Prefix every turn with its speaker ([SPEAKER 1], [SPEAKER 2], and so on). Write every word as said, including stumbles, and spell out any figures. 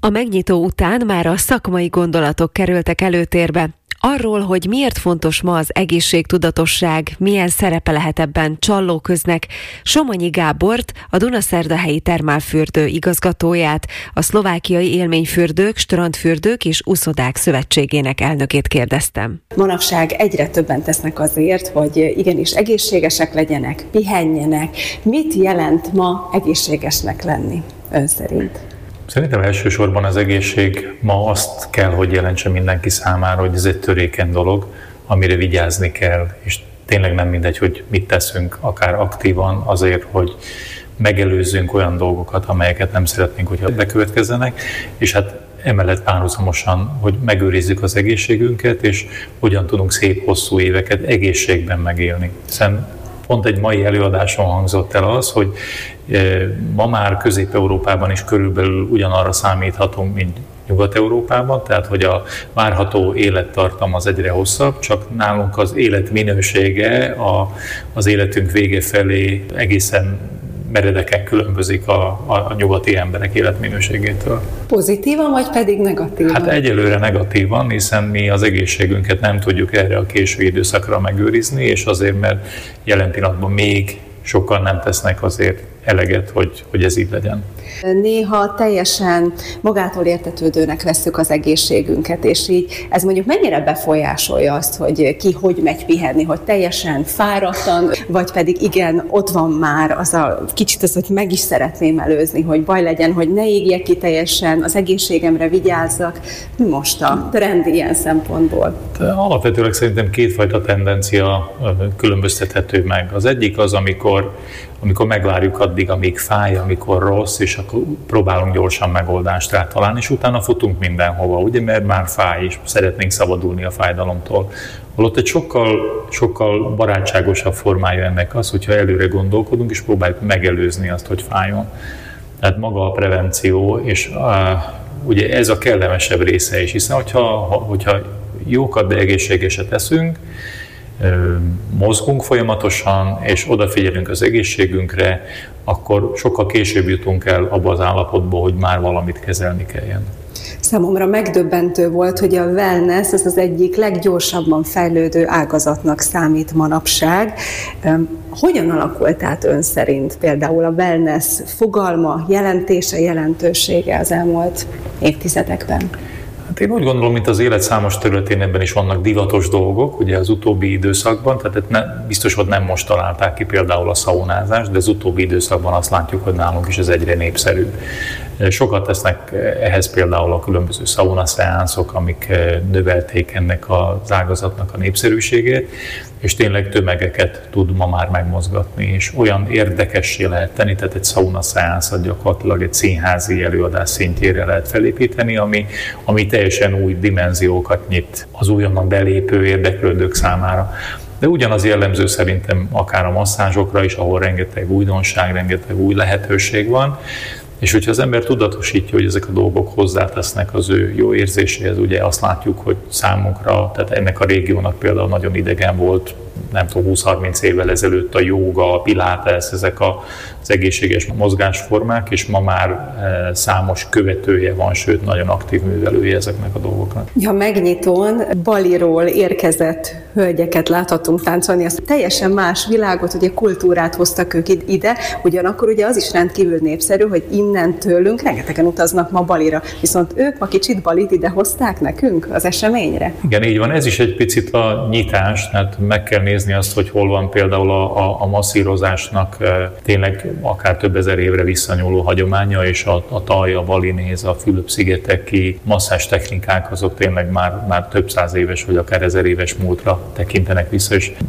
[SPEAKER 1] A megnyitó után már a szakmai gondolatok kerültek előtérbe. Arról, hogy miért fontos ma az egészségtudatosság, milyen szerepe lehet ebben Csallóköznek, Somonyi Gábort, a Dunaszerdahelyi Termálfürdő igazgatóját, a Szlovákiai Élményfürdők, Strandfürdők és Uszodák Szövetségének elnökét kérdeztem.
[SPEAKER 2] Manapság egyre többen tesznek azért, hogy igenis egészségesek legyenek, pihenjenek. Mit jelent ma egészségesnek lenni ön szerint?
[SPEAKER 3] Szerintem elsősorban az egészség ma azt kell, hogy jelentse mindenki számára, hogy ez egy törékeny dolog, amire vigyázni kell, és tényleg nem mindegy, hogy mit teszünk, akár aktívan azért, hogy megelőzzünk olyan dolgokat, amelyeket nem szeretnénk, hogyha bekövetkezzenek, és hát emellett párhuzamosan, hogy megőrizzük az egészségünket, és hogyan tudunk szép hosszú éveket egészségben megélni. Hiszen pont egy mai előadáson hangzott el az, hogy ma már Közép-Európában is körülbelül ugyanarra számíthatunk, mint Nyugat-Európában, tehát hogy a várható élettartam az egyre hosszabb, csak nálunk az életminősége a, az életünk vége felé egészen meredeken különbözik a, a, a nyugati emberek életminőségétől.
[SPEAKER 2] Pozitívan, vagy pedig negatívan?
[SPEAKER 3] Hát egyelőre negatívan, hiszen mi az egészségünket nem tudjuk erre a késő időszakra megőrizni, és azért, mert jelen pillanatban még sokan nem tesznek azért eleget, hogy, hogy ez így legyen.
[SPEAKER 2] Néha teljesen magától értetődőnek vesszük az egészségünket, és így ez mondjuk mennyire befolyásolja azt, hogy ki hogy megy pihenni, hogy teljesen fáradtan, vagy pedig igen, ott van már az a kicsit az, hogy meg is szeretném előzni, hogy baj legyen, hogy ne égjek ki teljesen, az egészségemre vigyázzak. Mi most a trend ilyen szempontból?
[SPEAKER 3] De alapvetőleg szerintem kétfajta tendencia különböztethető meg. Az egyik az, amikor amikor megvárjuk addig, amíg fáj, amikor rossz, és akkor próbálunk gyorsan megoldást rá találni, és utána futunk mindenhova, ugye, mert már fáj, és szeretnénk szabadulni a fájdalomtól. Holott egy sokkal, sokkal barátságosabb formája ennek az, hogyha előre gondolkodunk, és próbáljuk megelőzni azt, hogy fájjon. Tehát maga a prevenció, és uh, ugye ez a kellemesebb része is, hiszen hogyha, hogyha jókat, de egészségeset eszünk, mozgunk folyamatosan, és odafigyelünk az egészségünkre, akkor sokkal később jutunk el abba az állapotba, hogy már valamit kezelni kelljen.
[SPEAKER 2] Számomra megdöbbentő volt, hogy a wellness az az egyik leggyorsabban fejlődő ágazatnak számít manapság. Hogyan alakult át ön szerint például a wellness fogalma, jelentése, jelentősége az elmúlt évtizedekben?
[SPEAKER 3] Hát én úgy gondolom, mint az élet számos területén ebben is vannak divatos dolgok, ugye az utóbbi időszakban, tehát ne, biztos, hogy nem most találták ki például a szaunázást, de az utóbbi időszakban azt látjuk, hogy nálunk is ez egyre népszerűbb. Sokat tesznek ehhez például a különböző szaunaszeánszok, amik növelték ennek az ágazatnak a népszerűségét, és tényleg tömegeket tud ma már megmozgatni, és olyan érdekessé lehet tenni, tehát egy szaunaszeánszat gyakorlatilag egy színházi előadás szintjére lehet felépíteni, ami, ami teljesen új dimenziókat nyit az újonnan belépő érdeklődők számára. De ugyanaz jellemző szerintem akár a masszázsokra is, ahol rengeteg újdonság, rengeteg új lehetőség van, és hogyha az ember tudatosítja, hogy ezek a dolgok hozzátesznek az ő jó érzéséhez, ugye azt látjuk, hogy számunkra, tehát ennek a régiónak például nagyon idegen volt, nem tudom, húsz-harminc évvel ezelőtt a jóga, a pilates, ezek a, az egészséges mozgásformák, és ma már e, számos követője van, sőt, nagyon aktív művelője ezeknek a dolgoknak.
[SPEAKER 2] Ja, megnyitón Baliról érkezett hölgyeket láthatunk táncolni, az teljesen más világot, ugye kultúrát hoztak ők ide, ugyanakkor ugye az is rendkívül népszerű, hogy innen tőlünk rengetegen utaznak ma Balira, viszont ők ma kicsit Balit ide hozták nekünk az eseményre.
[SPEAKER 3] Igen, így van, ez is egy picit a nyitás, tehát meg kell nézni azt, hogy hol van például a, a, a masszírozásnak e, tényleg akár több ezer évre visszanyúló hagyománya, és a, a taj, a balinéz, a Fülöp-szigeteki masszázs technikák azok tényleg már, már több száz éves, vagy akár ezer éves múltra tekintenek vissza, és